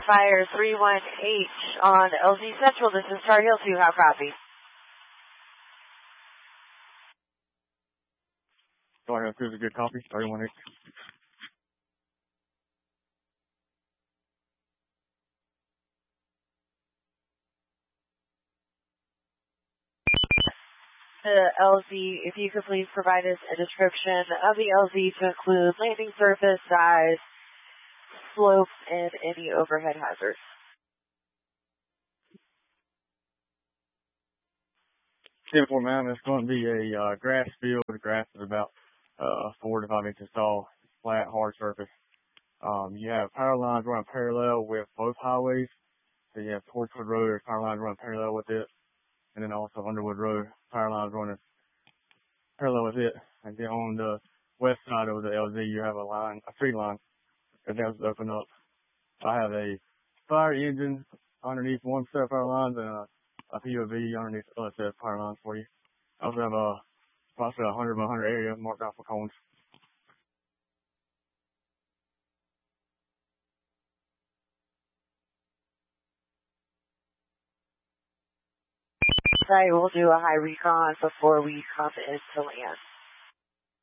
Fire 31H on LZ Central. This is Tar Heel 2. How copy? Tar Heel 2 is a good copy. 31H. The LZ, if you could please provide us a description of the LZ to include landing surface, size, slope, and any overhead hazards. Simple, man. It's going to be a grass field. The grass is about 4 to 5 inches tall, flat, hard surface. You have power lines running parallel with both highways. So you have Torchwood Road, there's power lines running parallel with it. And then also Underwood Road, power lines running parallel with it. And then on the west side of the LZ, you have a street line that does open up. I have a fire engine underneath one set of power lines and a POV underneath the other set of power lines for you. I also have approximately 100 by 100 area marked out for cones. Site will do a high recon before we come in to land.